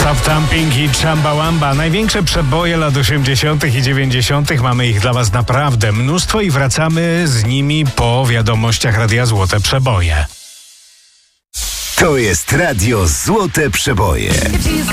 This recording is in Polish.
Stop Thumping i Chumbawamba. Największe przeboje lat 80. i 90. Mamy ich dla Was naprawdę mnóstwo i wracamy z nimi po wiadomościach Radia Złote Przeboje. To jest Radio Złote Przeboje.